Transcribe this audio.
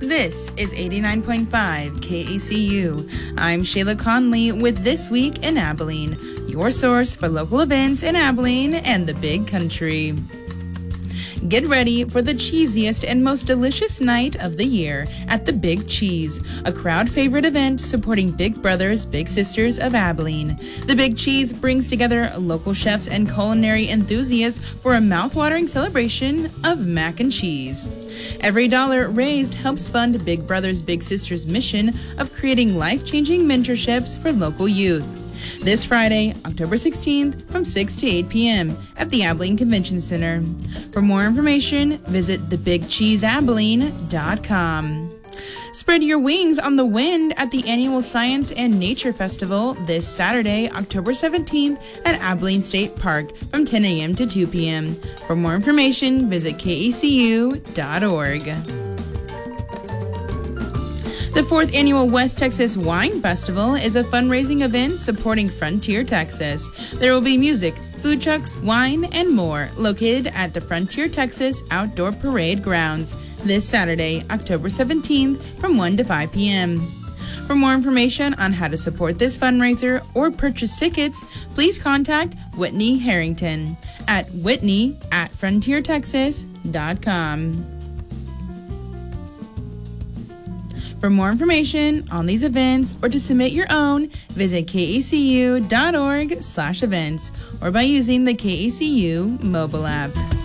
This is 89.5 KACU. I'm Shayla Conley with This Week in Abilene, your source for local events in Abilene and the Big Country. Get ready for the cheesiest and most delicious night of the year at the Big Cheese, a crowd favorite event supporting Big Brothers Big Sisters of Abilene. The Big Cheese brings together local chefs and culinary enthusiasts for a mouth-watering celebration of mac and cheese. Every dollar raised helps fund Big Brothers Big Sisters' mission of creating life-changing mentorships for local youth. This Friday, October 16th, from 6 to 8 p.m. at the Abilene Convention Center. For more information, visit thebigcheeseabilene.com. Spread your wings on the wind at the annual Science and Nature Festival this Saturday, October 17th at Abilene State Park from 10 a.m. to 2 p.m. For more information, visit kacu.org. The 4th Annual West Texas Wine Festival is a fundraising event supporting Frontier Texas. There will be music, food trucks, wine, and more located at the Frontier Texas Outdoor Parade Grounds this Saturday, October 17th from 1 to 5 p.m. For more information on how to support this fundraiser or purchase tickets, please contact Whitney Harrington at whitney@frontiertexas.com. For more information on these events or to submit your own, visit kacu.org/events or by using the KACU mobile app.